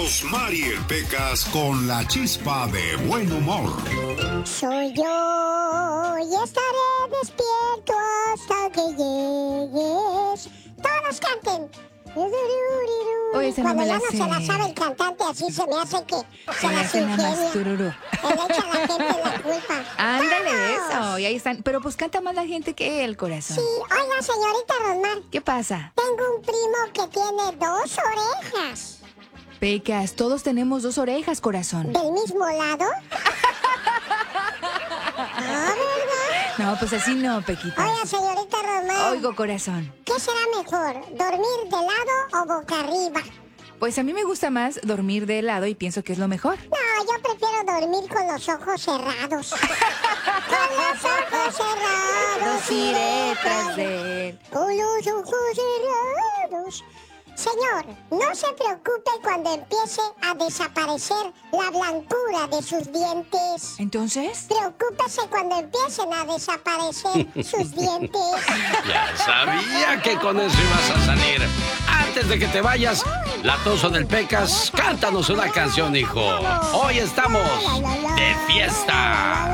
Rosmarie Pecas con la chispa de buen humor. Soy yo y estaré despierto hasta que llegues. Todos canten. Oye, esa no Cuando me ya la no sé. se la sabe el cantante, así se me hace que se Me la hace nada más ingenia. tururú. Le echa a la gente la culpa. Ándale, ¡Vamos! eso. Y ahí están. Pero pues canta más la gente que él, corazón. Sí, oiga, señorita Rosmar, ¿Qué pasa? tengo un primo que tiene 2 orejas. Pecas, todos tenemos 2 orejas, corazón. ¿Del mismo lado? Ah, ¿verdad? No, pues así no, Pequita. Oiga, señorita Rosmar, Oigo, corazón. ¿qué será mejor, dormir de lado o boca arriba? Pues a mí me gusta más dormir de lado y pienso que es lo mejor. No, yo prefiero dormir con los ojos cerrados. Con los ojos cerrados iré tras de él. Con los ojos cerrados. Señor, no se preocupe cuando empiece a desaparecer la blancura de sus dientes. ¿Entonces? Preocúpese cuando empiecen a desaparecer sus dientes. Ya sabía que con eso ibas a salir. Antes de que te vayas, Latoso del Pecas, cántanos una canción, hijo. Hoy estamos de fiesta.